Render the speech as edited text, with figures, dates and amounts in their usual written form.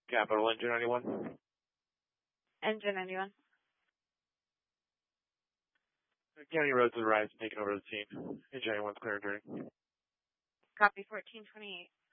Capital Engine, anyone? Engine, anyone? County Roads and Rise taking over the scene. Engine, anyone's clear and dirty. Copy 1428.